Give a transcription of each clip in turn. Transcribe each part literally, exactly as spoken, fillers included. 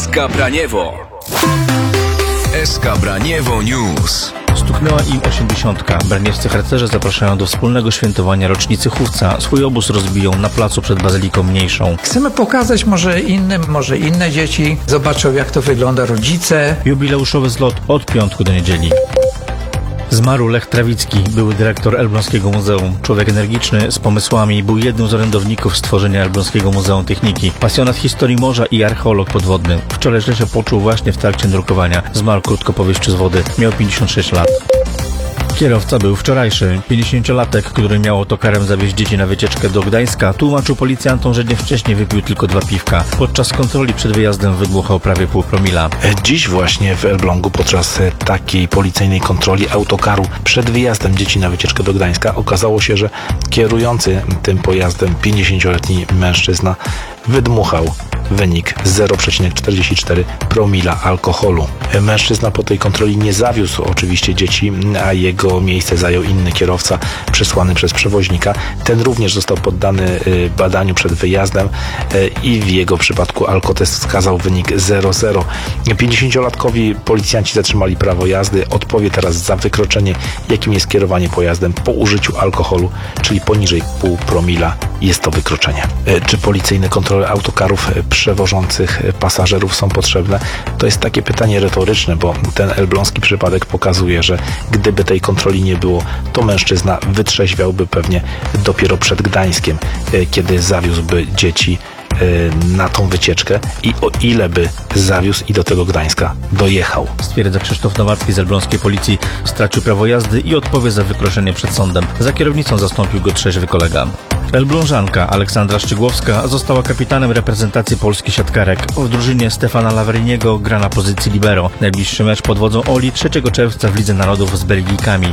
S K Braniewo. S K Braniewo News. Stuknęła im osiemdziesiątka. Braniewscy harcerze zapraszają do wspólnego świętowania rocznicy Chówca. Swój obóz rozbiją na placu przed Bazyliką Mniejszą. Chcemy pokazać może innym, może inne dzieci zobaczą, jak to wygląda, rodzice. Jubileuszowy zlot od piątku do niedzieli. Zmarł Lech Trawicki, były dyrektor Elbląskiego Muzeum. Człowiek energiczny, z pomysłami, był jednym z orędowników stworzenia Elbląskiego Muzeum Techniki. Pasjonat historii morza i archeolog podwodny. Wczoraj źle się poczuł właśnie w trakcie drukowania. Zmarł krótko po wyjściu z wody. Miał pięćdziesiąt sześć lat. Kierowca był wczorajszy. pięćdziesięciolatek, który miał autokarem zawieźć dzieci na wycieczkę do Gdańska, tłumaczył policjantom, że dzień wcześniej wypił tylko dwa piwka. Podczas kontroli przed wyjazdem wydmuchał prawie pół promila. Dziś właśnie w Elblągu podczas takiej policyjnej kontroli autokaru przed wyjazdem dzieci na wycieczkę do Gdańska okazało się, że kierujący tym pojazdem pięćdziesięcioletni mężczyzna wydmuchał wynik zero przecinek czterdzieści cztery promila alkoholu. Mężczyzna po tej kontroli nie zawiózł oczywiście dzieci, a jego miejsce zajął inny kierowca przesłany przez przewoźnika. Ten również został poddany badaniu przed wyjazdem i w jego przypadku alkotest wskazał wynik zero zero. pięćdziesięciolatkowi policjanci zatrzymali prawo jazdy. Odpowie teraz za wykroczenie, jakim jest kierowanie pojazdem po użyciu alkoholu, czyli poniżej pół promila. Jest to wykroczenie. Czy policyjne kontrole autokarów przewożących pasażerów są potrzebne? To jest takie pytanie retoryczne, bo ten elbląski przypadek pokazuje, że gdyby tej kontroli nie było, to mężczyzna wytrzeźwiałby pewnie dopiero przed Gdańskiem, kiedy zawiózłby dzieci na tą wycieczkę i o ile by zawiózł i do tego Gdańska dojechał. Stwierdza Krzysztof Nowacki z elbląskiej policji. Stracił prawo jazdy i odpowie za wykroczenie przed sądem. Za kierownicą zastąpił go trzeźwy kolega. Elblążanka Aleksandra Szczygłowska została kapitanem reprezentacji Polski siatkarek. W drużynie Stefana Laveriniego gra na pozycji libero. Najbliższy mecz pod wodzą Oli trzeciego czerwca w Lidze Narodów z Belgijkami.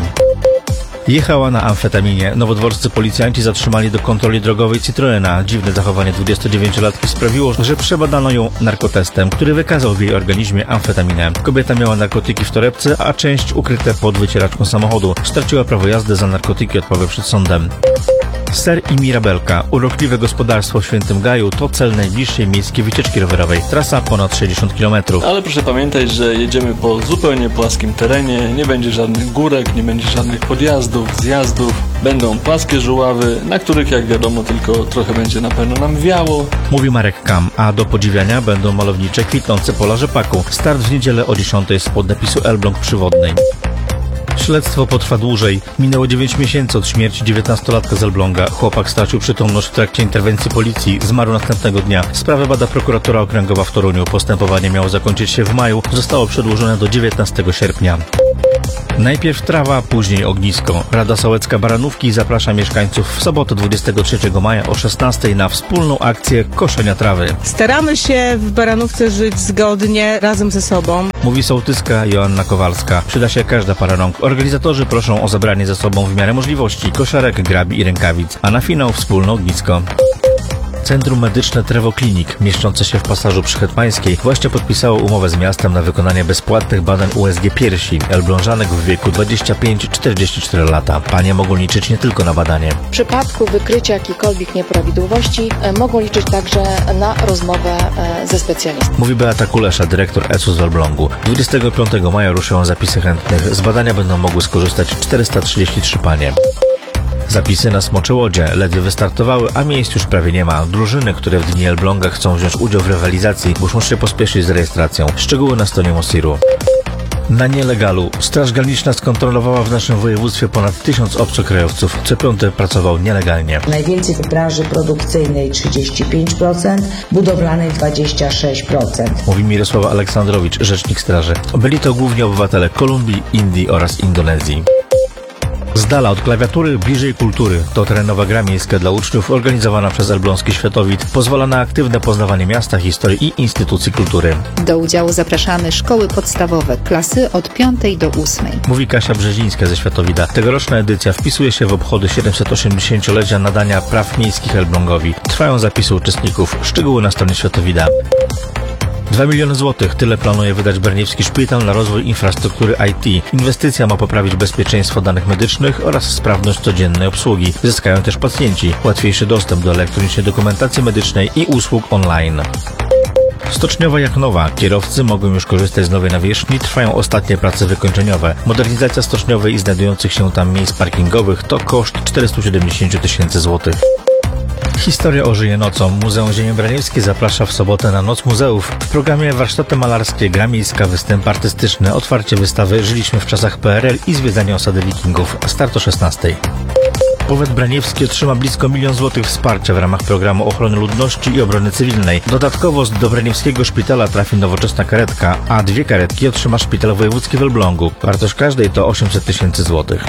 Jechała na amfetaminie. Nowodworscy policjanci zatrzymali do kontroli drogowej Citroena. Dziwne zachowanie dwudziestodziewięciolatki sprawiło, że przebadano ją narkotestem, który wykazał w jej organizmie amfetaminę. Kobieta miała narkotyki w torebce, a część ukryte pod wycieraczką samochodu. Straciła prawo jazdy za narkotyki, odpowie przed sądem. Ser i Mirabelka. Urokliwe gospodarstwo w Świętym Gaju to cel najbliższej miejskiej wycieczki rowerowej. Trasa ponad sześćdziesiąt kilometrów. Ale proszę pamiętać, że jedziemy po zupełnie płaskim terenie. Nie będzie żadnych górek, nie będzie żadnych podjazdów, zjazdów. Będą płaskie żuławy, na których jak wiadomo tylko trochę będzie na pewno nam wiało. Mówi Marek Kam, a do podziwiania będą malownicze, kwitnące pola rzepaku. Start w niedzielę o dziesiątej spod napisu Elbląg Przywodnej. Śledztwo potrwa dłużej. Minęło dziewięć miesięcy od śmierci dziewiętnastolatka z Elbląga. Chłopak stracił przytomność w trakcie interwencji policji. Zmarł następnego dnia. Sprawę bada prokuratura okręgowa w Toruniu. Postępowanie miało zakończyć się w maju. Zostało przedłużone do dziewiętnastego sierpnia. Najpierw trawa, później ognisko. Rada Sołecka Baranówki zaprasza mieszkańców w sobotę dwudziestego trzeciego maja o szesnastej na wspólną akcję koszenia trawy. Staramy się w Baranówce żyć zgodnie, razem ze sobą. Mówi sołtyska Joanna Kowalska. Przyda się każda para rąk. Organizatorzy proszą o zabranie ze sobą w miarę możliwości kosiarek, grabi i rękawic, a na finał wspólne ognisko. Centrum Medyczne Trevo Clinic, mieszczące się w Pasażu przy Hetmańskiej, właśnie podpisało umowę z miastem na wykonanie bezpłatnych badań U S G piersi elblążanek w wieku dwadzieścia pięć do czterdziestu czterech lat. Panie mogą liczyć nie tylko na badanie. W przypadku wykrycia jakichkolwiek nieprawidłowości e, mogą liczyć także na rozmowę e, ze specjalistą. Mówi Beata Kulesza, dyrektor E S U z Elblągu. dwudziestego piątego maja ruszają zapisy chętnych. Z badania będą mogły skorzystać czterysta trzydzieści trzy panie. Zapisy na Smocze Łodzie ledwie wystartowały, a miejsc już prawie nie ma. Drużyny, które w dni Elbląga chcą wziąć udział w rywalizacji, muszą się pospieszyć z rejestracją. Szczegóły na stronie Mosiru. Na nielegalu. Straż Graniczna skontrolowała w naszym województwie ponad tysiąc obcokrajowców. Co piąty pracował nielegalnie. Najwięcej w branży produkcyjnej trzydzieści pięć procent, budowlanej dwadzieścia sześć procent. Mówi Mirosława Aleksandrowicz, rzecznik straży. Byli to głównie obywatele Kolumbii, Indii oraz Indonezji. Z dala od klawiatury, bliżej kultury. To terenowa gra miejska dla uczniów organizowana przez Elbląski Światowid. Pozwala na aktywne poznawanie miasta, historii i instytucji kultury. Do udziału zapraszamy szkoły podstawowe, klasy od piątej do ósmej. Mówi Kasia Brzezińska ze Światowida. Tegoroczna edycja wpisuje się w obchody siedemset osiemdziesięciolecia nadania praw miejskich Elblągowi. Trwają zapisy uczestników. Szczegóły na stronie Światowida. dwa miliony złotych. Tyle planuje wydać Braniewski Szpital na rozwój infrastruktury I T. Inwestycja ma poprawić bezpieczeństwo danych medycznych oraz sprawność codziennej obsługi. Zyskają też pacjenci łatwiejszy dostęp do elektronicznej dokumentacji medycznej i usług online. Stoczniowa jak nowa. Kierowcy mogą już korzystać z nowej nawierzchni. Trwają ostatnie prace wykończeniowe. Modernizacja stoczniowej i znajdujących się tam miejsc parkingowych to koszt czterysta siedemdziesiąt tysięcy złotych. Historia ożyje nocą. Muzeum Ziemi Braniewskiej zaprasza w sobotę na Noc Muzeów. W programie warsztaty malarskie, gra miejska, występ artystyczny, otwarcie wystawy Żyliśmy w czasach P R L i zwiedzanie osady Wikingów. Start o szesnastej. Powiat braniewski otrzyma blisko milion złotych wsparcia w ramach programu ochrony ludności i obrony cywilnej. Dodatkowo do braniewskiego szpitala trafi nowoczesna karetka, a dwie karetki otrzyma szpital wojewódzki w Elblągu. Wartość każdej to osiemset tysięcy złotych.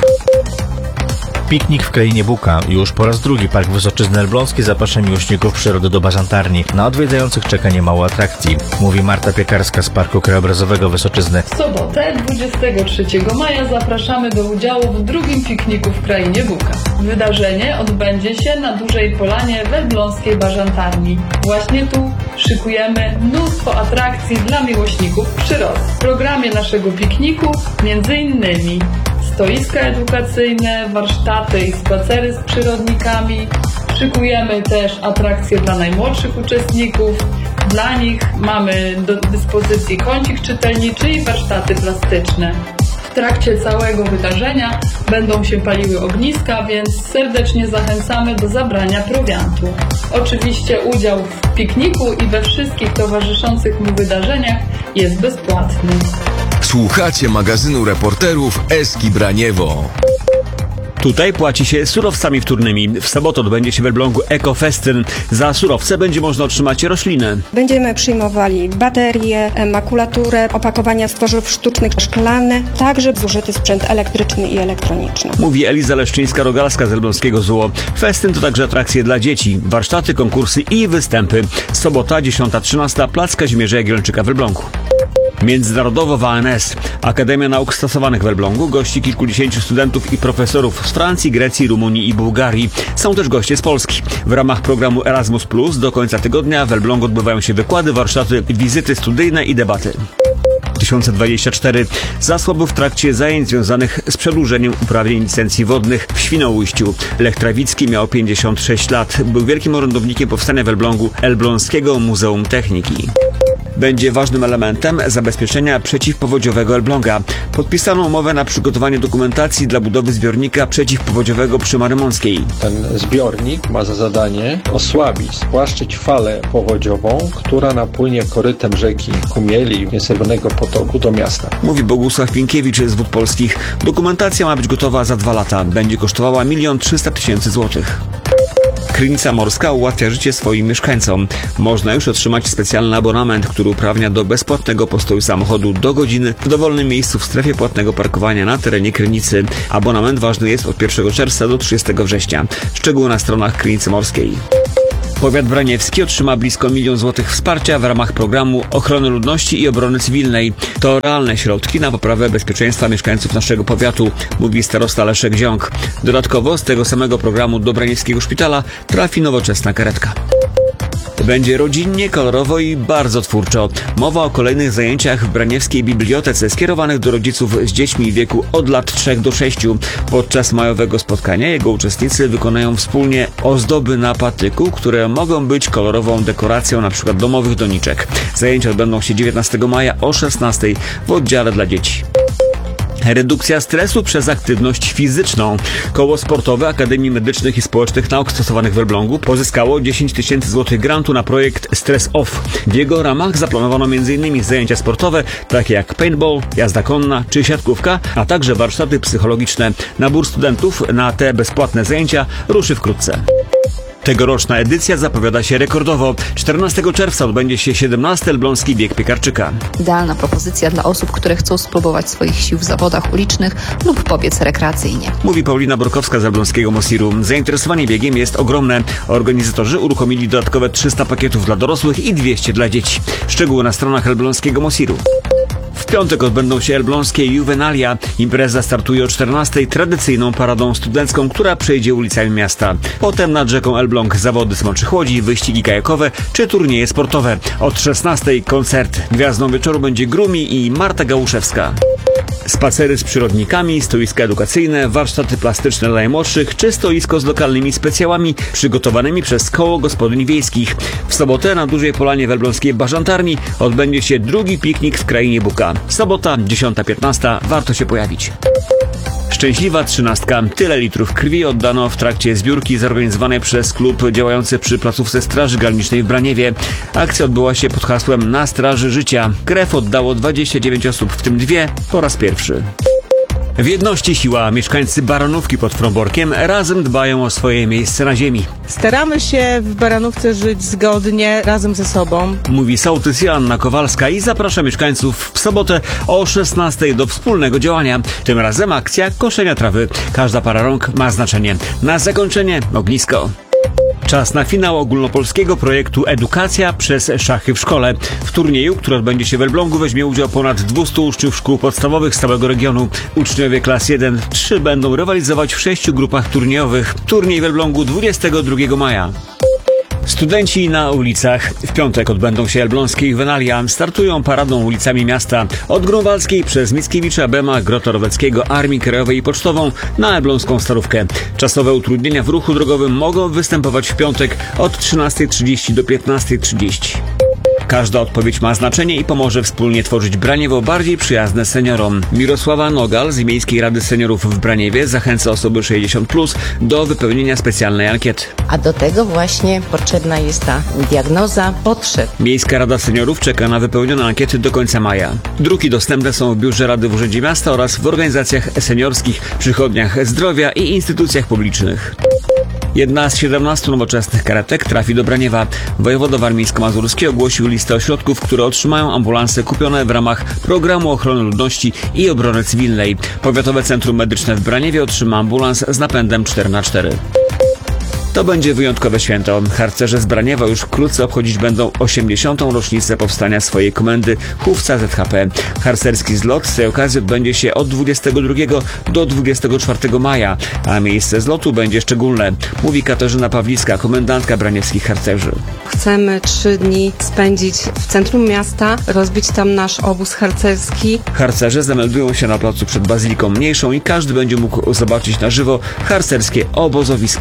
Piknik w krainie Buka. Już po raz drugi Park Wysoczyzny Elbląskiej zaprasza miłośników przyrody do Bażantarni. Na odwiedzających czeka niemało atrakcji, mówi Marta Piekarska z Parku Krajobrazowego Wysoczyzny. W sobotę, dwudziestego trzeciego maja zapraszamy do udziału w drugim pikniku w krainie Buka. Wydarzenie odbędzie się na Dużej Polanie w elbląskiej Bażantarni. Właśnie tu szykujemy mnóstwo atrakcji dla miłośników przyrody. W programie naszego pikniku między innymi stoiska edukacyjne, warsztaty i spacery z przyrodnikami. Szykujemy też atrakcje dla najmłodszych uczestników. Dla nich mamy do dyspozycji kącik czytelniczy i warsztaty plastyczne. W trakcie całego wydarzenia będą się paliły ogniska, więc serdecznie zachęcamy do zabrania prowiantu. Oczywiście udział w pikniku i we wszystkich towarzyszących mu wydarzeniach jest bezpłatny. Słuchacie magazynu reporterów Eski Braniewo. Tutaj płaci się surowcami wtórnymi. W sobotę odbędzie się w Elblągu Ekofestyn. Za surowce będzie można otrzymać rośliny. Będziemy przyjmowali baterie, makulaturę, opakowania z tworzyw sztucznych szklane, także zużyty sprzęt elektryczny i elektroniczny. Mówi Eliza Leszczyńska-Rogalska z Elbląskiego Zoo. Festyn to także atrakcje dla dzieci, warsztaty, konkursy i występy. Sobota, dziesiąta trzynasta, Plac Kazimierza Jagiellończyka w Elblągu. Międzynarodowo w A N S. Akademia Nauk Stosowanych w Elblągu gości kilkudziesięciu studentów i profesorów z Francji, Grecji, Rumunii i Bułgarii. Są też goście z Polski. W ramach programu Erasmus plus do końca tygodnia w Elblągu odbywają się wykłady, warsztaty, wizyty studyjne i debaty. tysiąc dwadzieścia cztery. Zasłabł w trakcie zajęć związanych z przedłużeniem uprawnień licencji wodnych w Świnoujściu. Lech Trawicki miał pięćdziesiąt sześć lat. Był wielkim orędownikiem powstania w Elblągu Elbląskiego Muzeum Techniki. Będzie ważnym elementem zabezpieczenia przeciwpowodziowego Elbląga. Podpisano umowę na przygotowanie dokumentacji dla budowy zbiornika przeciwpowodziowego przy Marymąckiej. Ten zbiornik ma za zadanie osłabić, spłaszczyć falę powodziową, która napłynie korytem rzeki Kumieli, Niesrebrnego Potoku do miasta. Mówi Bogusław Pinkiewicz z Wód Polskich. Dokumentacja ma być gotowa za dwa lata. Będzie kosztowała milion trzysta tysięcy złotych. Krynica Morska ułatwia życie swoim mieszkańcom. Można już otrzymać specjalny abonament, który uprawnia do bezpłatnego postoju samochodu do godziny w dowolnym miejscu w strefie płatnego parkowania na terenie Krynicy. Abonament ważny jest od pierwszego czerwca do trzydziestego września. Szczegóły na stronach Krynicy Morskiej. Powiat braniewski otrzyma blisko milion złotych wsparcia w ramach programu ochrony ludności i obrony cywilnej. To realne środki na poprawę bezpieczeństwa mieszkańców naszego powiatu, mówi starosta Leszek Ziąg. Dodatkowo z tego samego programu do braniewskiego szpitala trafi nowoczesna karetka. Będzie rodzinnie, kolorowo i bardzo twórczo. Mowa o kolejnych zajęciach w braniewskiej bibliotece skierowanych do rodziców z dziećmi w wieku od lat trzech do sześciu. Podczas majowego spotkania jego uczestnicy wykonają wspólnie ozdoby na patyku, które mogą być kolorową dekoracją np. domowych doniczek. Zajęcia odbędą się dziewiętnastego maja o szesnastej w oddziale dla dzieci. Redukcja stresu przez aktywność fizyczną. Koło Sportowe Akademii Medycznych i Społecznych Nauk Stosowanych w Elblągu pozyskało dziesięć tysięcy złotych grantu na projekt Stress Off. W jego ramach zaplanowano między innymi zajęcia sportowe, takie jak paintball, jazda konna czy siatkówka, a także warsztaty psychologiczne. Nabór studentów na te bezpłatne zajęcia ruszy wkrótce. Tegoroczna edycja zapowiada się rekordowo. czternastego czerwca odbędzie się siedemnasty Elbląski Bieg Piekarczyka. Idealna propozycja dla osób, które chcą spróbować swoich sił w zawodach ulicznych lub pobiec rekreacyjnie. Mówi Paulina Borkowska z Elbląskiego Mosiru. Zainteresowanie biegiem jest ogromne. Organizatorzy uruchomili dodatkowe trzysta pakietów dla dorosłych i dwieście dla dzieci. Szczegóły na stronach Elbląskiego Mosiru. W piątek odbędą się elbląskie Juvenalia. Impreza startuje o czternastej tradycyjną paradą studencką, która przejdzie ulicami miasta. Potem nad rzeką Elbląg zawody smoczych łodzi, wyścigi kajakowe czy turnieje sportowe. Od szesnastej koncert. Gwiazdą wieczoru będzie Grumi i Marta Gałuszewska. Spacery z przyrodnikami, stoiska edukacyjne, warsztaty plastyczne dla najmłodszych czy stoisko z lokalnymi specjałami przygotowanymi przez Koło Gospodyń Wiejskich. W sobotę na Dużej Polanie w Elbląskiej Bażantarni odbędzie się drugi piknik w Krainie Buka. Sobota, dziesiąta piętnaście. Warto się pojawić. Szczęśliwa trzynastka. Tyle litrów krwi oddano w trakcie zbiórki zorganizowanej przez klub działający przy placówce Straży Granicznej w Braniewie. Akcja odbyła się pod hasłem Na Straży Życia. Krew oddało dwadzieścia dziewięć osób, w tym dwie po raz pierwszy. W jedności siła. Mieszkańcy Baranówki pod Fromborkiem razem dbają o swoje miejsce na ziemi. Staramy się w Baranówce żyć zgodnie, razem ze sobą. Mówi sołtys Joanna Kowalska i zaprasza mieszkańców w sobotę o szesnastej do wspólnego działania. Tym razem akcja koszenia trawy. Każda para rąk ma znaczenie. Na zakończenie ognisko. Czas na finał ogólnopolskiego projektu Edukacja przez szachy w szkole. W turnieju, który odbędzie się w Elblągu, weźmie udział ponad dwieście uczniów szkół podstawowych z całego regionu. Uczniowie klas jeden trzy będą rywalizować w sześciu grupach turniejowych. Turniej w Elblągu dwudziestego drugiego maja. Studenci na ulicach. W piątek odbędą się elbląskie juwenalia. Startują paradą ulicami miasta. Od Grunwaldzkiej przez Mickiewicza, Bema, Grota Roweckiego, Armii Krajowej i Pocztową na elbląską Starówkę. Czasowe utrudnienia w ruchu drogowym mogą występować w piątek od trzynastej trzydzieści do piętnastej trzydzieści. Każda odpowiedź ma znaczenie i pomoże wspólnie tworzyć Braniewo bardziej przyjazne seniorom. Mirosława Nogal z Miejskiej Rady Seniorów w Braniewie zachęca osoby sześćdziesiąt plus do wypełnienia specjalnej ankiety. A do tego właśnie potrzebna jest ta diagnoza potrzeb. Miejska Rada Seniorów czeka na wypełnione ankiety do końca maja. Druki dostępne są w Biurze Rady w Urzędzie Miasta oraz w organizacjach seniorskich, przychodniach zdrowia i instytucjach publicznych. Jedna z siedemnastu nowoczesnych karetek trafi do Braniewa. Wojewoda warmińsko-mazurski ogłosił listę ośrodków, które otrzymają ambulanse kupione w ramach Programu Ochrony Ludności i Obrony Cywilnej. Powiatowe Centrum Medyczne w Braniewie otrzyma ambulans z napędem cztery na cztery. To będzie wyjątkowe święto. Harcerze z Braniewa już wkrótce obchodzić będą osiemdziesiątą rocznicę powstania swojej komendy Chówca Z H P. Harcerski zlot z tej okazji odbędzie się od dwudziestego drugiego do dwudziestego czwartego maja, a miejsce zlotu będzie szczególne, mówi Katarzyna Pawlicka, komendantka braniewskich harcerzy. Chcemy trzy dni spędzić w centrum miasta, rozbić tam nasz obóz harcerski. Harcerze zameldują się na placu przed Bazyliką Mniejszą i każdy będzie mógł zobaczyć na żywo harcerskie obozowisko.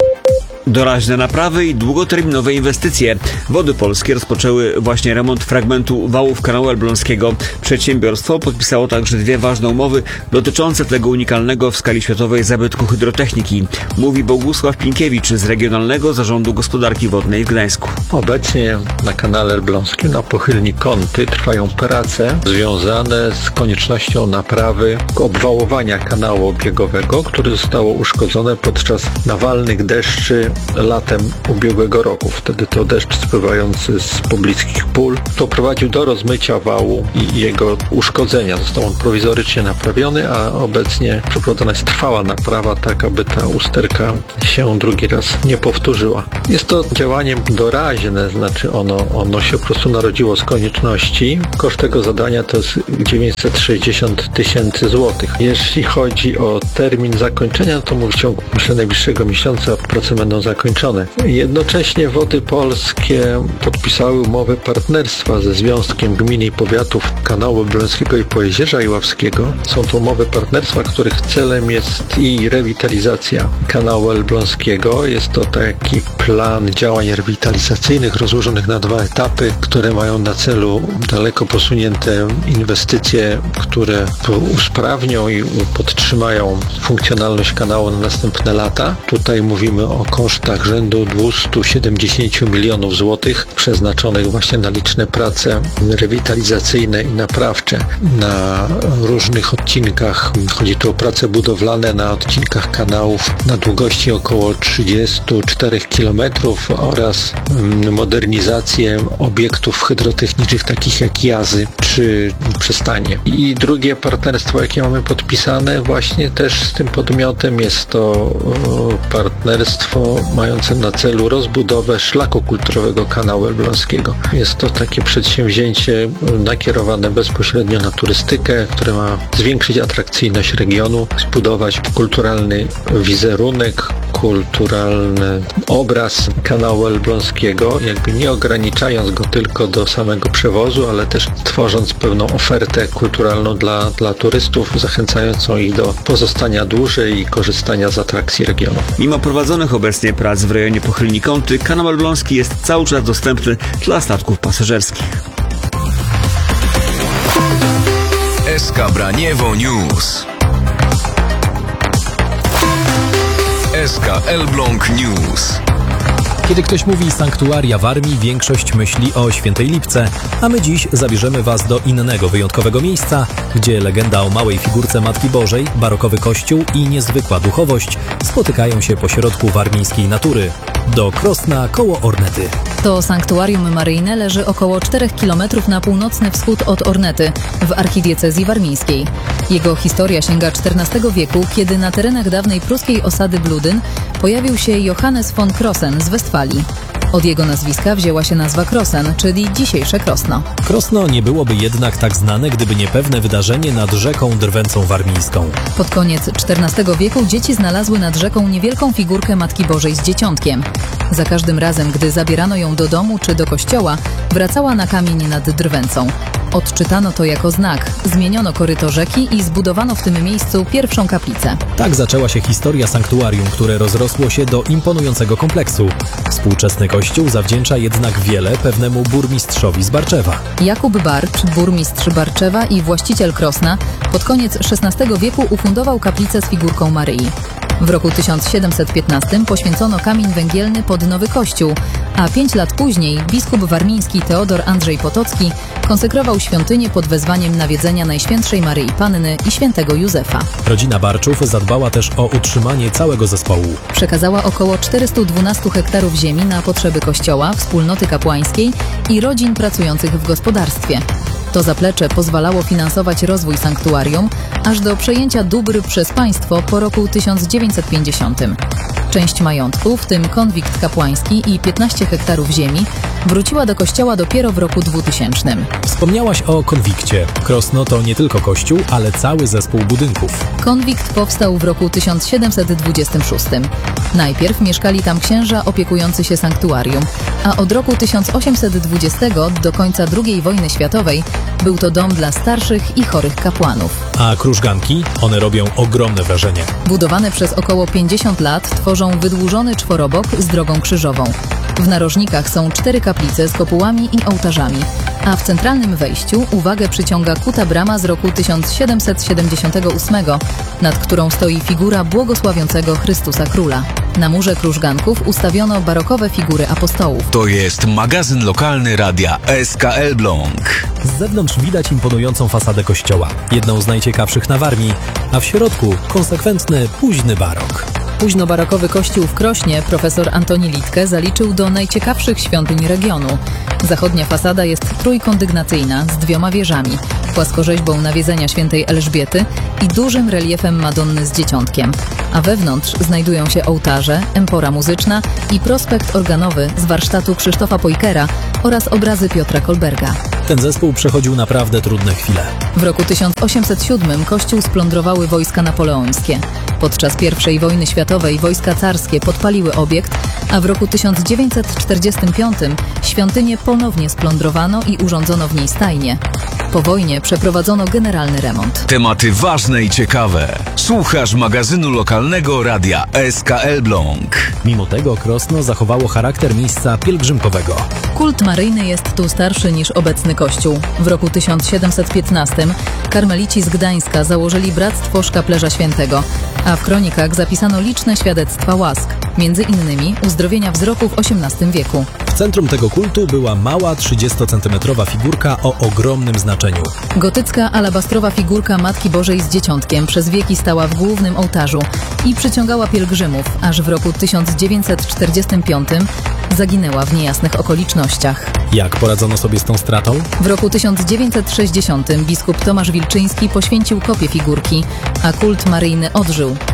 Doraźne naprawy i długoterminowe inwestycje. Wody Polskie rozpoczęły właśnie remont fragmentu wałów kanału elbląskiego. Przedsiębiorstwo podpisało także dwie ważne umowy dotyczące tego unikalnego w skali światowej zabytku hydrotechniki. Mówi Bogusław Pinkiewicz z Regionalnego Zarządu Gospodarki Wodnej w Gdańsku. Obecnie na kanale elbląskim na pochylni Kąty trwają prace związane z koniecznością naprawy obwałowania kanału obiegowego, które zostało uszkodzone podczas nawalnych deszczy latem ubiegłego roku. Wtedy to deszcz spływający z pobliskich pól doprowadził do rozmycia wału i jego uszkodzenia. Został on prowizorycznie naprawiony, a obecnie przeprowadzona jest trwała naprawa, tak aby ta usterka się drugi raz nie powtórzyła. Jest to działanie doraźne, znaczy ono, ono się po prostu narodziło z konieczności. Koszt tego zadania to jest dziewięćset sześćdziesiąt tysięcy złotych. Jeśli chodzi o termin zakończenia, to w ciągu myślę najbliższego miesiąca prace będą zakończone. Jednocześnie Wody Polskie podpisały umowę partnerstwa ze Związkiem Gmin i Powiatów Kanału Elbląskiego i Pojezierza Iławskiego. Są to umowy partnerstwa, których celem jest i rewitalizacja kanału elbląskiego. Jest to taki plan działań rewitalizacyjnych rozłożonych na dwa etapy, które mają na celu daleko posunięte inwestycje, które usprawnią i podtrzymają funkcjonalność kanału na następne lata. Tutaj mówimy o kosztach rzędu dwieście siedemdziesiąt milionów złotych przeznaczonych właśnie na liczne prace rewitalizacyjne i naprawcze na różnych odcinkach. Chodzi tu o prace budowlane na odcinkach kanałów na długości około trzydzieści cztery kilometrów oraz modernizację obiektów hydrotechnicznych takich jak jazy czy przystanie. I drugie partnerstwo, jakie mamy podpisane właśnie też z tym podmiotem, jest to partnerstwo mające na celu rozbudowę szlaku kulturowego kanału elbląskiego. Jest to takie przedsięwzięcie nakierowane bezpośrednio na turystykę, które ma zwiększyć atrakcyjność regionu, zbudować kulturalny wizerunek, kulturalny obraz kanału elbląskiego, jakby nie ograniczając go tylko do samego przewozu, ale też tworząc pewną ofertę kulturalną dla, dla turystów, zachęcającą ich do pozostania dłużej i korzystania z atrakcji regionu. Mimo prowadzonych obecnie prac w rejonie Pochylni Kąty, kanał elbląski jest cały czas dostępny dla statków pasażerskich. S K Braniewo News. S K Elbląg News. Kiedy ktoś mówi sanktuaria w Armii, większość myśli o Świętej Lipce, a my dziś zabierzemy Was do innego, wyjątkowego miejsca, gdzie legenda o małej figurce Matki Bożej, barokowy kościół i niezwykła duchowość spotykają się pośrodku warmińskiej natury. Do Krosna koło Ornety. To sanktuarium maryjne leży około czterech kilometrów na północny wschód od Ornety, w archidiecezji warmińskiej. Jego historia sięga czternastego wieku, kiedy na terenach dawnej pruskiej osady Bludyn pojawił się Johannes von Krossen z Westfalii. Od jego nazwiska wzięła się nazwa Krossen, czyli dzisiejsze Krosno. Krosno nie byłoby jednak tak znane, gdyby nie pewne wydarzenie nad rzeką Drwęcą Warmińską. Pod koniec czternastego wieku dzieci znalazły nad rzeką niewielką figurkę Matki Bożej z dzieciątkiem. Za każdym razem, gdy zabierano ją do domu czy do kościoła, wracała na kamień nad Drwęcą. Odczytano to jako znak, zmieniono koryto rzeki i zbudowano w tym miejscu pierwszą kaplicę. Tak zaczęła się historia sanktuarium, które rozrosło się do imponującego kompleksu. Współczesny kościół zawdzięcza jednak wiele pewnemu burmistrzowi z Barczewa. Jakub Barcz, burmistrz Barczewa i właściciel Krosna, pod koniec szesnastego wieku ufundował kaplicę z figurką Maryi. W roku tysiąc siedemset piętnastym poświęcono kamień węgielny pod nowy kościół, a pięć lat później biskup warmiński Teodor Andrzej Potocki konsekrował świątynię pod wezwaniem nawiedzenia Najświętszej Maryi Panny i świętego Józefa. Rodzina Barczów zadbała też o utrzymanie całego zespołu. Przekazała około czterysta dwanaście hektarów ziemi na potrzeby kościoła, wspólnoty kapłańskiej i rodzin pracujących w gospodarstwie. To zaplecze pozwalało finansować rozwój sanktuarium aż do przejęcia dóbr przez państwo po roku tysiąc dziewięćset pięćdziesiątym. Część majątku, w tym konwikt kapłański i piętnaście hektarów ziemi, wróciła do kościoła dopiero w roku dwutysięcznym. Wspomniałaś o konwikcie. Krosno to nie tylko kościół, ale cały zespół budynków. Konwikt powstał w roku tysiąc siedemset dwudziestym szóstym. Najpierw mieszkali tam księża opiekujący się sanktuarium, a od roku tysiąc osiemset dwudziestego do końca drugiej wojny światowej był to dom dla starszych i chorych kapłanów. A krużganki? One robią ogromne wrażenie. Budowane przez około pięćdziesiąt lat tworzą wydłużony czworobok z drogą krzyżową. W narożnikach są cztery kaplice z kopułami i ołtarzami, a w centralnym wejściu uwagę przyciąga kuta brama z roku tysiąc siedemset siedemdziesiątego ósmego, nad którą stoi figura błogosławiącego Chrystusa Króla. Na murze krużganków ustawiono barokowe figury apostołów. To jest magazyn lokalny radia S K Elbląg. Z zewnątrz widać imponującą fasadę kościoła, jedną z najciekawszych na Warmii, a w środku konsekwentny, późny barok. Późnobarokowy kościół w Krośnie profesor Antoni Litke zaliczył do najciekawszych świątyń regionu. Zachodnia fasada jest trójkondygnacyjna z dwiema wieżami, płaskorzeźbą nawiedzenia świętej Elżbiety i dużym reliefem Madonny z Dzieciątkiem. A wewnątrz znajdują się ołtarze, empora muzyczna i prospekt organowy z warsztatu Krzysztofa Pojkera oraz obrazy Piotra Kolberga. Ten zespół przechodził naprawdę trudne chwile. W roku tysiąc osiemset siódmym kościół splądrowały wojska napoleońskie. Podczas pierwszej wojny światowej wojska carskie podpaliły obiekt, a w roku tysiąc dziewięćset czterdziestym piątym świątynię ponownie splądrowano i urządzono w niej stajnie. Po wojnie przeprowadzono generalny remont. Tematy ważne i ciekawe. Słuchasz magazynu lokalnego radia S K Elbląg. Mimo tego Krosno zachowało charakter miejsca pielgrzymkowego. Kult maryjny jest tu starszy niż obecny kościół. W roku tysiąc siedemset piętnastym karmelici z Gdańska założyli Bractwo Szkaplerza Świętego, a w kronikach zapisano liczne świadectwa łask, między innymi uzdrowienia wzroku w osiemnastym wieku. W centrum tego kultu była mała trzydziestocentymetrowa figurka o ogromnym znaczeniu. Gotycka alabastrowa figurka Matki Bożej z Dzieciątkiem przez wieki stała w głównym ołtarzu i przyciągała pielgrzymów, aż w roku tysiąc dziewięćset czterdziestym piątym zaginęła w niejasnych okolicznościach. Jak poradzono sobie z tą stratą? W roku tysiąc dziewięćset sześćdziesiątym biskup Tomasz Wilczyński poświęcił kopię figurki, a kult maryjny odżył.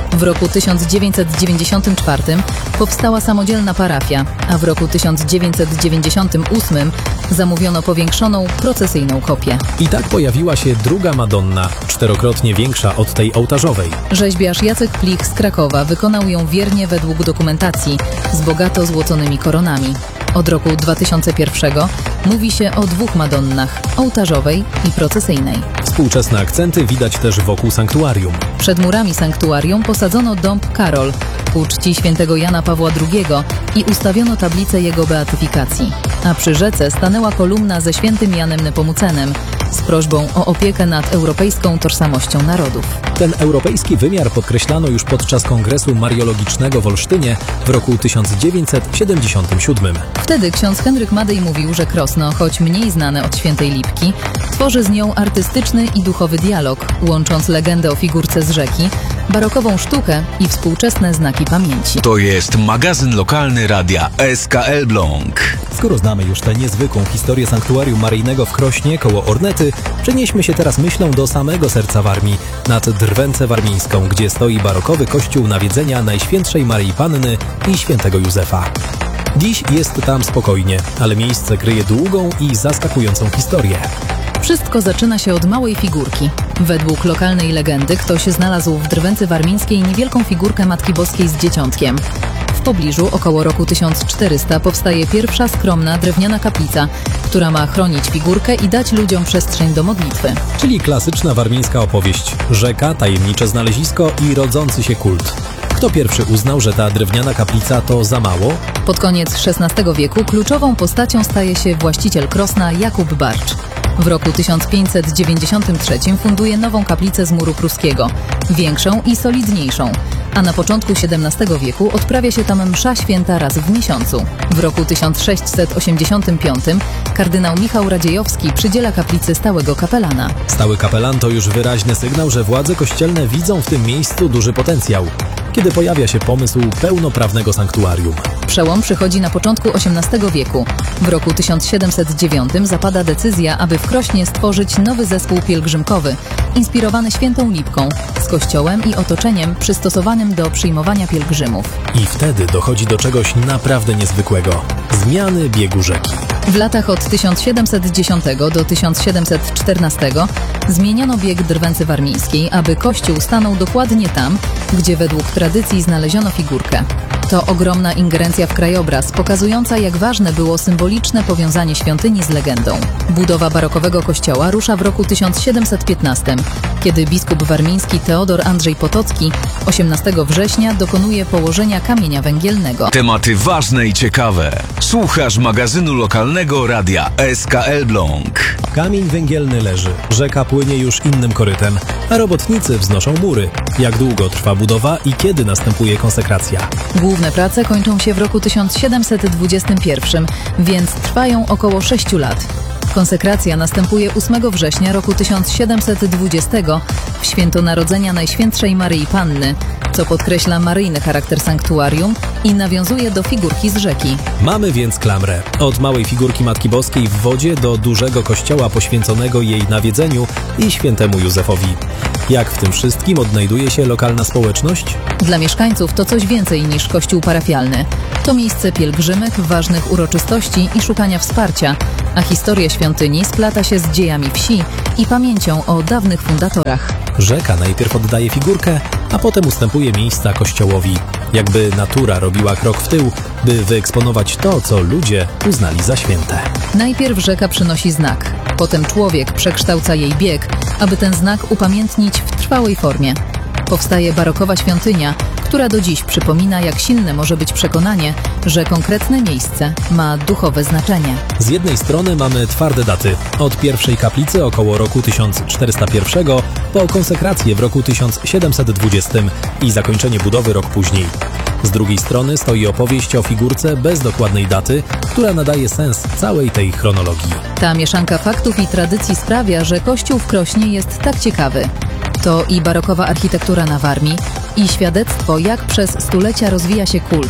W roku tysiąc dziewięćset dziewięćdziesiątym czwartym powstała samodzielna parafia, a w roku tysiąc dziewięćset dziewięćdziesiątym ósmym zamówiono powiększoną, procesyjną kopię. I tak pojawiła się druga Madonna, czterokrotnie większa od tej ołtarzowej. Rzeźbiarz Jacek Plich z Krakowa wykonał ją wiernie według dokumentacji, z bogato złoconymi koronami. Od roku dwa tysiące pierwszego mówi się o dwóch Madonnach, ołtarzowej i procesyjnej. Współczesne akcenty widać też wokół sanktuarium. Przed murami sanktuarium posadzono dąb Karol ku czci świętego Jana Pawła drugiego i ustawiono tablicę jego beatyfikacji. A przy rzece stanęła kolumna ze świętym Janem Nepomucenem z prośbą o opiekę nad europejską tożsamością narodów. Ten europejski wymiar podkreślano już podczas Kongresu Mariologicznego w Olsztynie w roku tysiąc dziewięćset siedemdziesiątym siódmym. Wtedy ksiądz Henryk Madej mówił, że Krosno, choć mniej znane od Świętej Lipki, tworzy z nią artystyczny i duchowy dialog, łącząc legendę o figurce z rzeki, barokową sztukę i współczesne znaki pamięci. To jest magazyn lokalny radia S K Elbląg. Skoro znamy już tę niezwykłą historię sanktuarium maryjnego w Krośnie koło Ornety, przenieśmy się teraz myślą do samego serca Warmii, nad Drwęcę Warmińską, gdzie stoi barokowy kościół Nawiedzenia Najświętszej Maryi Panny i Świętego Józefa. Dziś jest tam spokojnie, ale miejsce kryje długą i zaskakującą historię. Wszystko zaczyna się od małej figurki. Według lokalnej legendy ktoś znalazł w Drwęcy Warmińskiej niewielką figurkę Matki Boskiej z dzieciątkiem. W pobliżu, około roku tysiąc czterysta, powstaje pierwsza skromna drewniana kaplica, która ma chronić figurkę i dać ludziom przestrzeń do modlitwy. Czyli klasyczna warmińska opowieść. Rzeka, tajemnicze znalezisko i rodzący się kult. Kto pierwszy uznał, że ta drewniana kaplica to za mało? Pod koniec szesnastego wieku kluczową postacią staje się właściciel Krosna Jakub Barcz. W roku tysiąc pięćset dziewięćdziesiątym trzecim funduje nową kaplicę z muru pruskiego, większą i solidniejszą, a na początku siedemnastego wieku odprawia się tam msza święta raz w miesiącu. W roku tysiąc sześćset osiemdziesiątym piątym kardynał Michał Radziejowski przydziela kaplicy stałego kapelana. Stały kapelan to już wyraźny sygnał, że władze kościelne widzą w tym miejscu duży potencjał, kiedy pojawia się pomysł pełnoprawnego sanktuarium. Przełom przychodzi na początku osiemnastego wieku. W roku tysiąc siedemset dziewiątym zapada decyzja, aby w Krośnie stworzyć nowy zespół pielgrzymkowy, inspirowany Świętą Lipką, z kościołem i otoczeniem przystosowanym do przyjmowania pielgrzymów. I wtedy dochodzi do czegoś naprawdę niezwykłego. Zmiany biegu rzeki. W latach od tysiąc siedemset dziesiątego do tysiąc siedemset czternastego zmieniono bieg Drwęcy Warmińskiej, aby kościół stanął dokładnie tam, gdzie według tradycji znaleziono figurkę. To ogromna ingerencja w krajobraz, pokazująca, jak ważne było symboliczne powiązanie świątyni z legendą. Budowa barokowego kościoła rusza w roku tysiąc siedemset piętnastym, kiedy biskup warmiński Teodor Andrzej Potocki osiemnastego września dokonuje położenia kamienia węgielnego. Tematy ważne i ciekawe. Słuchasz magazynu lokalnego radia S K Elbląg. Kamień węgielny leży, rzeka płynie już innym korytem, a robotnicy wznoszą mury. Jak długo trwa budowa i kiedy następuje konsekracja? Główne prace kończą się w roku tysiąc siedemset dwudziestym pierwszym, więc trwają około sześciu lat. Konsekracja następuje ósmego września roku tysiąc siedemset dwudziestego w święto Narodzenia Najświętszej Maryi Panny, co podkreśla maryjny charakter sanktuarium i nawiązuje do figurki z rzeki. Mamy więc klamrę. Od małej figurki Matki Boskiej w wodzie do dużego kościoła poświęconego jej nawiedzeniu i świętemu Józefowi. Jak w tym wszystkim odnajduje się lokalna społeczność? Dla mieszkańców to coś więcej niż kościół parafialny. To miejsce pielgrzymek, ważnych uroczystości i szukania wsparcia, a historia świątyni splata się z dziejami wsi i pamięcią o dawnych fundatorach. Rzeka najpierw oddaje figurkę, a potem ustępuje miejsca kościołowi. Jakby natura robiła krok w tył, by wyeksponować to, co ludzie uznali za święte. Najpierw rzeka przynosi znak, potem człowiek przekształca jej bieg, aby ten znak upamiętnić w trwałej formie. Powstaje barokowa świątynia, która do dziś przypomina, jak silne może być przekonanie, że konkretne miejsce ma duchowe znaczenie. Z jednej strony mamy twarde daty. Od pierwszej kaplicy około roku tysiąc czterysta jeden po konsekrację w roku tysiąc siedemset dwudziestym i zakończenie budowy rok później. Z drugiej strony stoi opowieść o figurce bez dokładnej daty, która nadaje sens całej tej chronologii. Ta mieszanka faktów i tradycji sprawia, że kościół w Krośnie jest tak ciekawy. To i barokowa architektura na Warmii, i świadectwo, jak przez stulecia rozwija się kult,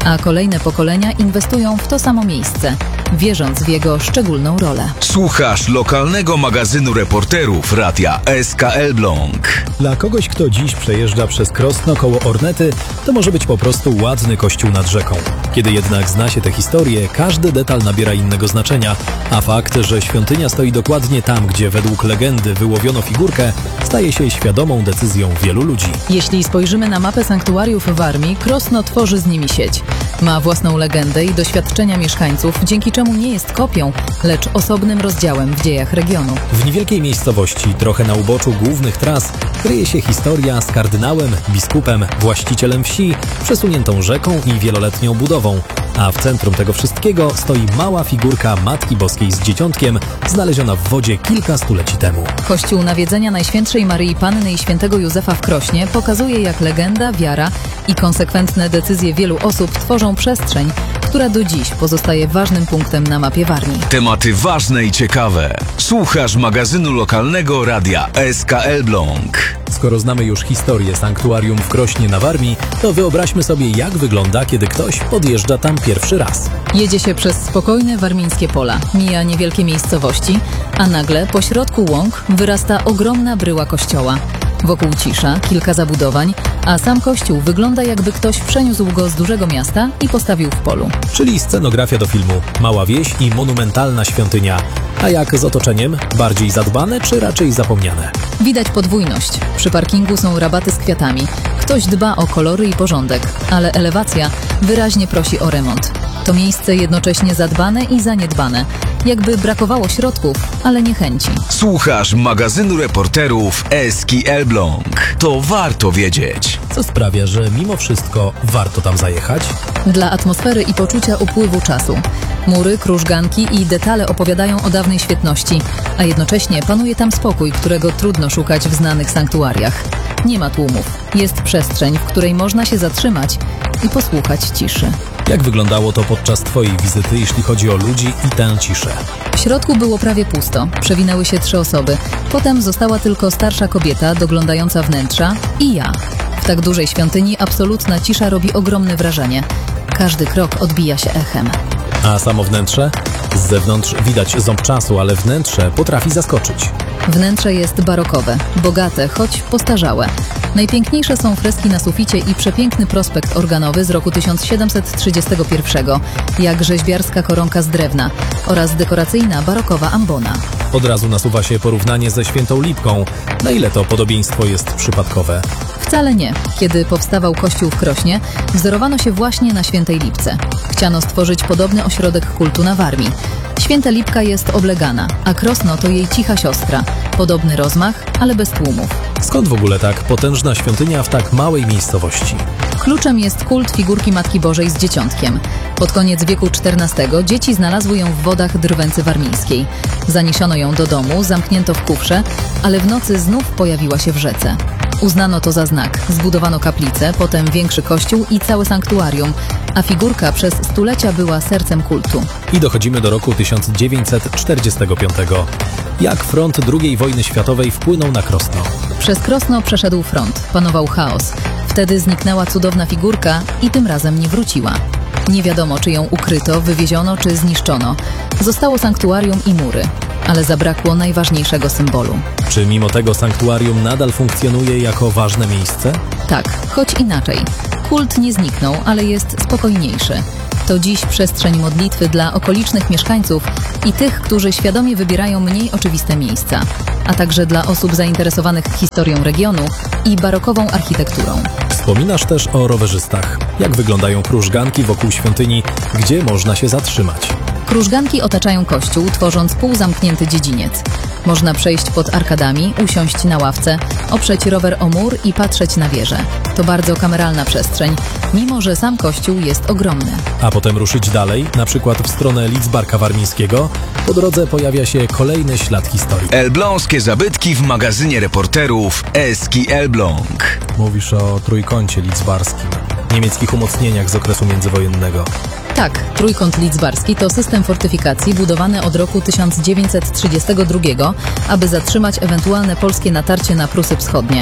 a kolejne pokolenia inwestują w to samo miejsce, wierząc w jego szczególną rolę. Słuchasz lokalnego magazynu reporterów radia S K Elbląg. Dla kogoś, kto dziś przejeżdża przez Krosno koło Ornety, to może być po prostu ładny kościół nad rzeką. Kiedy jednak zna się tę historię, każdy detal nabiera innego znaczenia, a fakt, że świątynia stoi dokładnie tam, gdzie według legendy wyłowiono figurkę, staje się świadomą decyzją wielu ludzi. Jeśli spojrzymy na mapę sanktuariów Warmii, Krosno tworzy z nimi sieć. Ma własną legendę i doświadczenia mieszkańców, dzięki czemu nie jest kopią, lecz osobnym rozdziałem w dziejach regionu. W niewielkiej miejscowości, trochę na uboczu głównych tras, kryje się historia z kardynałem, biskupem, właścicielem wsi, przesuniętą rzeką i wieloletnią budową. A w centrum tego wszystkiego stoi mała figurka Matki Boskiej z Dzieciątkiem, znaleziona w wodzie kilka stuleci temu. Kościół Nawiedzenia Najświętszej Maryi Panny i Świętego Józefa w Krośnie pokazuje, jak legenda, wiara i konsekwentne decyzje wielu osób tworzą przestrzeń, która do dziś pozostaje ważnym punktem na mapie Warmii. Tematy ważne i ciekawe. Słuchasz magazynu lokalnego radia S K Elbląg. Skoro znamy już historię sanktuarium w Krośnie na Warmii, to wyobraźmy sobie, jak wygląda, kiedy ktoś podjeżdża tam pierwszy raz. Jedzie się przez spokojne warmińskie pola, mija niewielkie miejscowości, a nagle po środku łąk wyrasta ogromna bryła kościoła. Wokół cisza, kilka zabudowań, a sam kościół wygląda, jakby ktoś przeniósł go z dużego miasta i postawił w polu. Czyli scenografia do filmu. Mała wieś i monumentalna świątynia. A jak z otoczeniem? Bardziej zadbane czy raczej zapomniane? Widać podwójność. Przy parkingu są rabaty z kwiatami. Ktoś dba o kolory i porządek, ale elewacja wyraźnie prosi o remont. To miejsce jednocześnie zadbane i zaniedbane. Jakby brakowało środków, ale nie chęci. Słuchasz magazynu reporterów S K Elbląg. To warto wiedzieć. Co sprawia, że mimo wszystko warto tam zajechać? Dla atmosfery i poczucia upływu czasu. Mury, krużganki i detale opowiadają o dawnej świetności, a jednocześnie panuje tam spokój, którego trudno szukać w znanych sanktuariach. Nie ma tłumów. Jest przestrzeń, w której można się zatrzymać i posłuchać ciszy. Jak wyglądało to podczas Twojej wizyty, jeśli chodzi o ludzi i tę ciszę? W środku było prawie pusto. Przewinęły się trzy osoby. Potem została tylko starsza kobieta doglądająca wnętrza i ja. W tak dużej świątyni absolutna cisza robi ogromne wrażenie. Każdy krok odbija się echem. A samo wnętrze? Z zewnątrz widać ząb czasu, ale wnętrze potrafi zaskoczyć. Wnętrze jest barokowe, bogate, choć postarzałe. Najpiękniejsze są freski na suficie i przepiękny prospekt organowy z roku tysiąc siedemset trzydziestego pierwszego, jak rzeźbiarska koronka z drewna oraz dekoracyjna barokowa ambona. Od razu nasuwa się porównanie ze Świętą Lipką. Na ile to podobieństwo jest przypadkowe? Wcale nie. Kiedy powstawał kościół w Krośnie, wzorowano się właśnie na Świętej Lipce. Chciano stworzyć podobny ośrodek kultu na Warmii. Święta Lipka jest oblegana, a Krosno to jej cicha siostra. Podobny rozmach, ale bez tłumów. Skąd w ogóle tak potężna świątynia w tak małej miejscowości? Kluczem jest kult figurki Matki Bożej z Dzieciątkiem. Pod koniec wieku czternastego dzieci znalazły ją w wodach Drwęcy Warmińskiej. Zaniesiono ją do domu, zamknięto w kufrze, ale w nocy znów pojawiła się w rzece. Uznano to za znak. Zbudowano kaplicę, potem większy kościół i całe sanktuarium, a figurka przez stulecia była sercem kultu. I dochodzimy do roku tysiąc dziewięćset czterdziestego piątego. Jak front drugiej wojny światowej wpłynął na Krosno? Przez Krosno przeszedł front, panował chaos. Wtedy zniknęła cudowna figurka i tym razem nie wróciła. Nie wiadomo, czy ją ukryto, wywieziono czy zniszczono. Zostało sanktuarium i mury, ale zabrakło najważniejszego symbolu. Czy mimo tego sanktuarium nadal funkcjonuje jako ważne miejsce? Tak, choć inaczej. Kult nie zniknął, ale jest spokojniejszy. To dziś przestrzeń modlitwy dla okolicznych mieszkańców i tych, którzy świadomie wybierają mniej oczywiste miejsca, a także dla osób zainteresowanych historią regionu i barokową architekturą. Wspominasz też o rowerzystach. Jak wyglądają krużganki wokół świątyni, gdzie można się zatrzymać? Krużganki otaczają kościół, tworząc półzamknięty dziedziniec. Można przejść pod arkadami, usiąść na ławce, oprzeć rower o mur i patrzeć na wieżę. To bardzo kameralna przestrzeń, mimo że sam kościół jest ogromny. A potem ruszyć dalej, na przykład w stronę Lidzbarka Warmińskiego. Po drodze pojawia się kolejny ślad historii. Elbląskie zabytki w magazynie reporterów S K Elbląg. Mówisz o trójkącie lidzbarskim, niemieckich umocnieniach z okresu międzywojennego. Tak, trójkąt lidzbarski to system fortyfikacji budowany od roku tysiąc dziewięćset trzydziestego drugiego, aby zatrzymać ewentualne polskie natarcie na Prusy Wschodnie.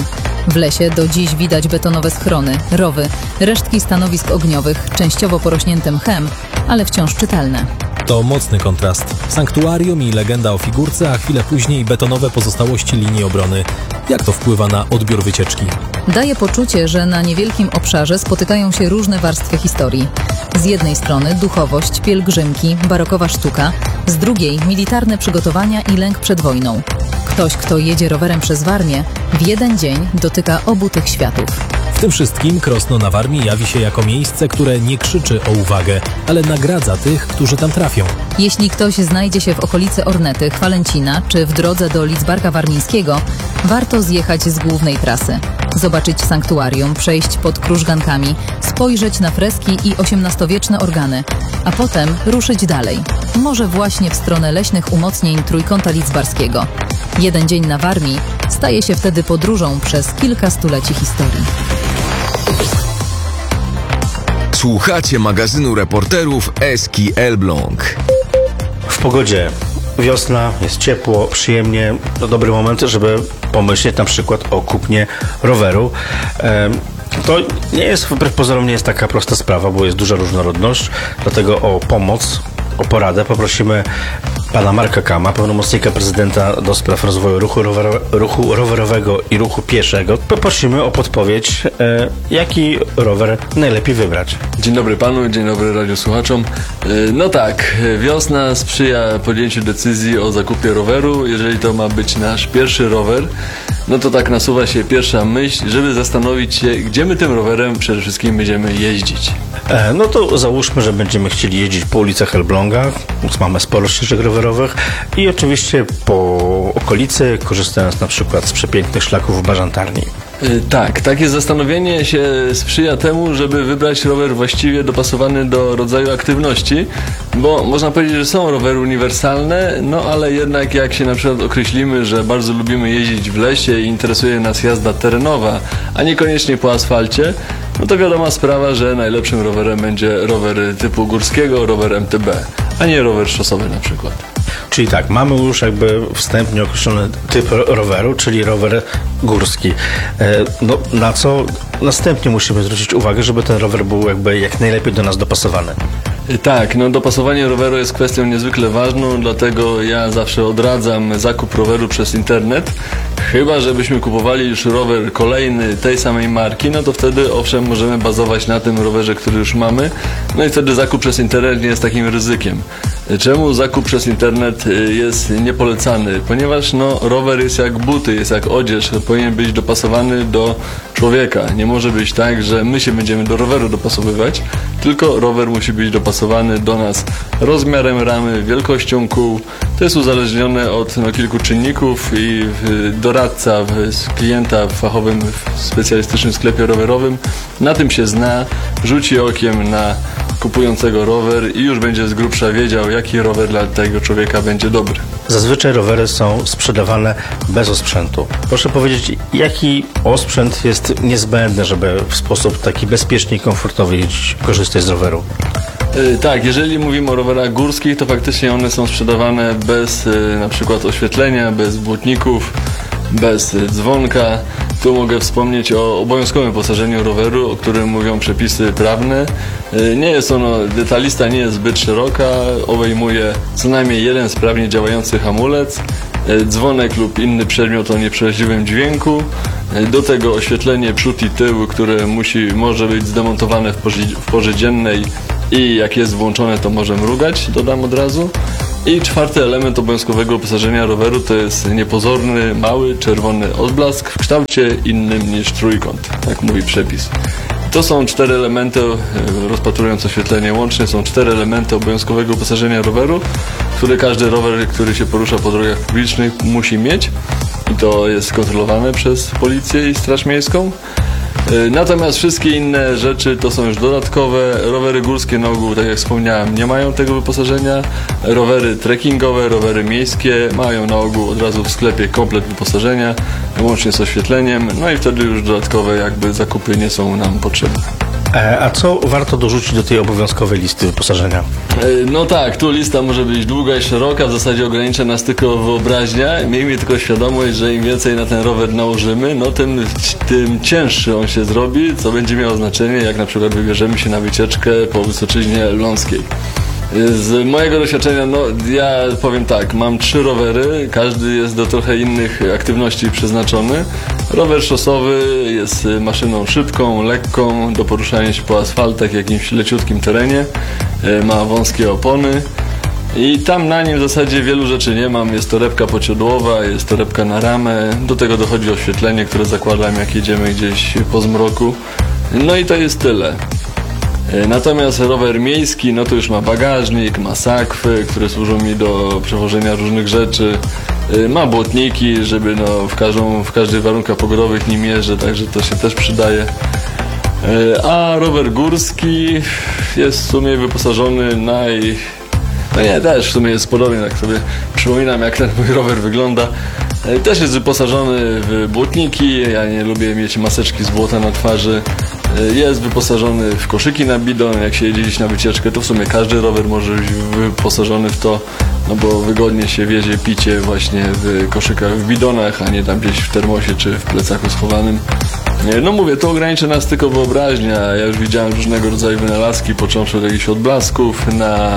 W lesie do dziś widać betonowe schrony, rowy, resztki stanowisk ogniowych, częściowo porośnięte mchem, ale wciąż czytelne. To mocny kontrast. Sanktuarium i legenda o figurce, a chwilę później betonowe pozostałości linii obrony. Jak to wpływa na odbiór wycieczki? Daje poczucie, że na niewielkim obszarze spotykają się różne warstwy historii. Z jednej strony duchowość, pielgrzymki, barokowa sztuka, z drugiej militarne przygotowania i lęk przed wojną. Ktoś, kto jedzie rowerem przez Warmię, w jeden dzień dotyka obu tych światów. W tym wszystkim Krosno na Warmii jawi się jako miejsce, które nie krzyczy o uwagę, ale nagradza tych, którzy tam trafią. Jeśli ktoś znajdzie się w okolicy Ornety, Chwalęcina czy w drodze do Lidzbarka Warmińskiego, warto zjechać z głównej trasy. Zobaczyć sanktuarium, przejść pod krużgankami, spojrzeć na freski i osiemnastowieczne organy, a potem ruszyć dalej. Może właśnie w stronę leśnych umocnień Trójkąta Lidzbarskiego. Jeden dzień na Warmii staje się wtedy podróżą przez kilka stuleci historii. Słuchacie magazynu reporterów S K Elbląg. W pogodzie wiosna, jest ciepło, przyjemnie, to dobry moment, żeby pomyśleć na przykład o kupnie roweru. To nie jest, wbrew pozorom, nie jest taka prosta sprawa, bo jest duża różnorodność, dlatego o pomoc, o poradę poprosimy pana Marka Kama, pełnomocnika prezydenta do spraw rozwoju ruchu, rower, ruchu rowerowego i ruchu pieszego. Poprosimy o podpowiedź, e, jaki rower najlepiej wybrać. Dzień dobry panu, dzień dobry radiosłuchaczom. E, no tak, wiosna sprzyja podjęciu decyzji o zakupie roweru. Jeżeli to ma być nasz pierwszy rower, no to tak nasuwa się pierwsza myśl, żeby zastanowić się, gdzie my tym rowerem przede wszystkim będziemy jeździć. E, no to załóżmy, że będziemy chcieli jeździć po ulicach Elbląga, mamy sporo ścieżek rowerowych i oczywiście po okolicy, korzystając na przykład z przepięknych szlaków Bażantarni. Tak, takie zastanowienie się sprzyja temu, żeby wybrać rower właściwie dopasowany do rodzaju aktywności, bo można powiedzieć, że są rowery uniwersalne, no ale jednak jak się na przykład określimy, że bardzo lubimy jeździć w lesie i interesuje nas jazda terenowa, a niekoniecznie po asfalcie, no to wiadoma sprawa, że najlepszym rowerem będzie rower typu górskiego, rower M T B, a nie rower szosowy na przykład. Czyli tak, mamy już jakby wstępnie określony typ roweru, czyli rower górski. No, na co następnie musimy zwrócić uwagę, żeby ten rower był jakby jak najlepiej do nas dopasowany. Tak, no dopasowanie roweru jest kwestią niezwykle ważną, dlatego ja zawsze odradzam zakup roweru przez internet. Chyba żebyśmy kupowali już rower kolejny tej samej marki, no to wtedy owszem możemy bazować na tym rowerze, który już mamy. No i wtedy zakup przez internet nie jest takim ryzykiem. Czemu zakup przez internet jest niepolecany? Ponieważ no, rower jest jak buty, jest jak odzież, powinien być dopasowany do człowieka. Nie może być tak, że my się będziemy do roweru dopasowywać, tylko rower musi być dopasowany do nas rozmiarem ramy, wielkością kół. To jest uzależnione od no, kilku czynników i doradca klienta w fachowym, w specjalistycznym sklepie rowerowym na tym się zna, rzuci okiem na kupującego rower i już będzie z grubsza wiedział, jaki rower dla tego człowieka będzie dobry. Zazwyczaj rowery są sprzedawane bez osprzętu. Proszę powiedzieć, jaki osprzęt jest niezbędny, żeby w sposób taki bezpieczny i komfortowy korzystać z roweru? Yy, tak, jeżeli mówimy o rowerach górskich, to faktycznie one są sprzedawane bez yy, na przykład oświetlenia, bez błotników, bez yy, dzwonka. Tu mogę wspomnieć o obowiązkowym wyposażeniu roweru, o którym mówią przepisy prawne. Nie jest ono, detalista nie jest zbyt szeroka, obejmuje co najmniej jeden sprawnie działający hamulec, dzwonek lub inny przedmiot o nieprzeraźliwym dźwięku, do tego oświetlenie przód i tył, które musi, może być zdemontowane w porze, w porze dziennej i jak jest włączone, to może mrugać, dodam od razu. I czwarty element obowiązkowego wyposażenia roweru to jest niepozorny, mały, czerwony odblask w kształcie innym niż trójkąt, tak mówi przepis. To są cztery elementy, rozpatrując oświetlenie łącznie, są cztery elementy obowiązkowego wyposażenia roweru, które każdy rower, który się porusza po drogach publicznych, musi mieć. I to jest kontrolowane przez policję i straż miejską. Natomiast wszystkie inne rzeczy to są już dodatkowe. Rowery górskie na ogół, tak jak wspomniałem, nie mają tego wyposażenia. Rowery trekkingowe, rowery miejskie mają na ogół od razu w sklepie komplet wyposażenia, łącznie z oświetleniem. No i wtedy już dodatkowe jakby zakupy nie są nam potrzebne. E, a co warto dorzucić do tej obowiązkowej listy wyposażenia? No tak, tu lista może być długa i szeroka, w zasadzie ogranicza nas tylko wyobraźnia. Miejmy tylko świadomość, że im więcej na ten rower nałożymy, no tym, tym cięższy on się zrobi, co będzie miało znaczenie, jak na przykład wybierzemy się na wycieczkę po Wysoczyźnie Elbląskiej. Z mojego doświadczenia, no ja powiem tak, mam trzy rowery, każdy jest do trochę innych aktywności przeznaczony. Rower szosowy jest maszyną szybką, lekką, do poruszania się po asfaltach, jakimś leciutkim terenie, ma wąskie opony i tam na nim w zasadzie wielu rzeczy nie mam. Jest torebka pociodłowa, jest torebka na ramę, do tego dochodzi oświetlenie, które zakładam, jak jedziemy gdzieś po zmroku. No i to jest tyle. Natomiast rower miejski, no to już ma bagażnik, ma sakwy, które służą mi do przewożenia różnych rzeczy, ma błotniki, żeby no w, każdą, w każdych warunkach pogodowych nim jeżdżę, także to się też przydaje. A rower górski jest w sumie wyposażony naj... No nie, też w sumie jest podobnie, tak sobie przypominam, jak ten mój rower wygląda. Też jest wyposażony w błotniki, ja nie lubię mieć maseczki z błota na twarzy. Jest wyposażony w koszyki na bidon, jak się jedzie gdzieś na wycieczkę, to w sumie każdy rower może być wyposażony w to, no bo wygodnie się wiezie picie właśnie w koszykach, w bidonach, a nie tam gdzieś w termosie czy w plecaku schowanym. No mówię, to ogranicza nas tylko wyobraźnia. Ja już widziałem różnego rodzaju wynalazki, począwszy od jakichś odblasków na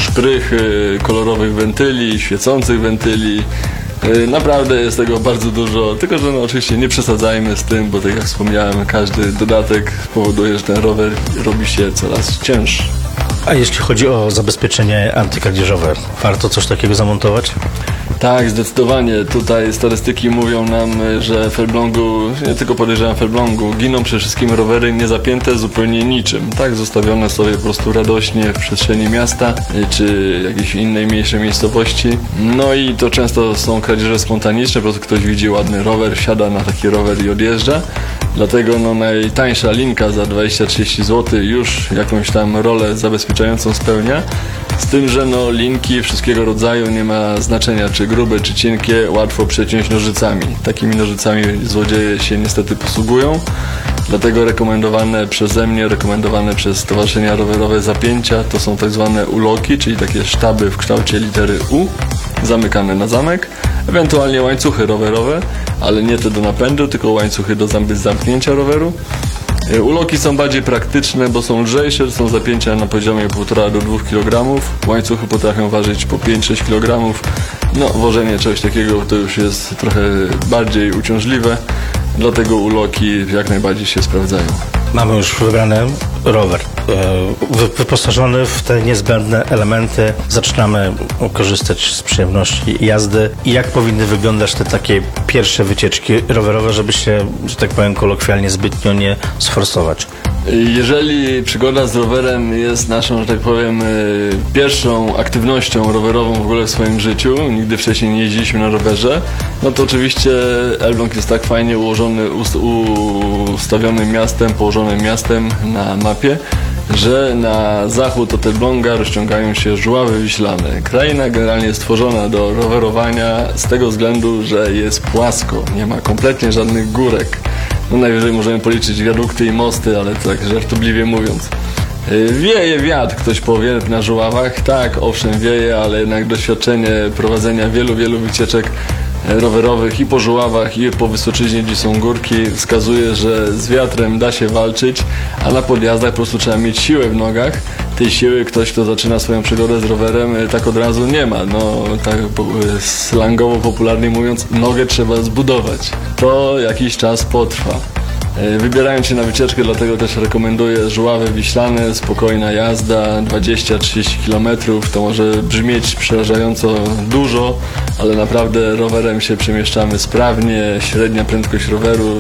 szprychy kolorowych wentyli, świecących wentyli. Naprawdę jest tego bardzo dużo, tylko że no oczywiście nie przesadzajmy z tym, bo tak jak wspomniałem, każdy dodatek powoduje, że ten rower robi się coraz cięższy. A jeśli chodzi o zabezpieczenie antykradzieżowe, warto coś takiego zamontować? Tak, zdecydowanie. Tutaj statystyki mówią nam, że w Elblągu, nie tylko podejrzewam w Elblągu, giną przede wszystkim rowery niezapięte zupełnie niczym. Tak, zostawione sobie po prostu radośnie w przestrzeni miasta czy jakiejś innej mniejszej miejscowości. No i to często są kradzieże spontaniczne, po prostu ktoś widzi ładny rower, wsiada na taki rower i odjeżdża. Dlatego no, najtańsza linka za dwadzieścia trzydzieści złotych już jakąś tam rolę zabezpieczającą spełnia. Z tym, że no, linki wszystkiego rodzaju, nie ma znaczenia czy grube, czy cienkie, łatwo przeciąć nożycami. Takimi nożycami złodzieje się niestety posługują. Dlatego rekomendowane przeze mnie, rekomendowane przez stowarzyszenia rowerowe zapięcia to są tak zwane uloki, czyli takie sztaby w kształcie litery U, zamykane na zamek. Ewentualnie łańcuchy rowerowe, ale nie te do napędu, tylko łańcuchy do zamknięcia roweru. Uloki są bardziej praktyczne, bo są lżejsze, są zapięcia na poziomie półtora do dwóch kilogramów. Łańcuchy potrafią ważyć po pięć do sześciu kilogramów. No, wożenie czegoś takiego to już jest trochę bardziej uciążliwe, dlatego uloki jak najbardziej się sprawdzają. Mamy już wybrany rower, wyposażony w te niezbędne elementy. Zaczynamy korzystać z przyjemności jazdy. I jak powinny wyglądać te takie pierwsze wycieczki rowerowe, żeby się, że tak powiem kolokwialnie, zbytnio nie sforsować? Jeżeli przygoda z rowerem jest naszą, że tak powiem, pierwszą aktywnością rowerową w ogóle w swoim życiu, nigdy wcześniej nie jeździliśmy na rowerze, no to oczywiście Elbląg jest tak fajnie ułożony, ustawionym miastem, położonym miastem na mapie, że na zachód od Elbląga rozciągają się Żuławy Wiślane. Kraina generalnie jest stworzona do rowerowania z tego względu, że jest płasko, nie ma kompletnie żadnych górek. No najwyżej możemy policzyć wiadukty i mosty, ale tak żartobliwie mówiąc. Wieje wiatr, ktoś powie, na Żuławach. Tak, owszem wieje, ale jednak doświadczenie prowadzenia wielu, wielu wycieczek rowerowych i po Żuławach, i po Wysoczyźnie, gdzie są górki, wskazuje, że z wiatrem da się walczyć, a na podjazdach po prostu trzeba mieć siłę w nogach. Tej siły ktoś, kto zaczyna swoją przygodę z rowerem, tak od razu nie ma. No, tak slangowo, popularnie mówiąc, nogę trzeba zbudować. To jakiś czas potrwa. Wybierając się na wycieczkę, dlatego też rekomenduję Żuławy Wiślane, spokojna jazda, dwadzieścia do trzydziestu kilometrów. To może brzmieć przerażająco dużo, ale naprawdę rowerem się przemieszczamy sprawnie, średnia prędkość roweru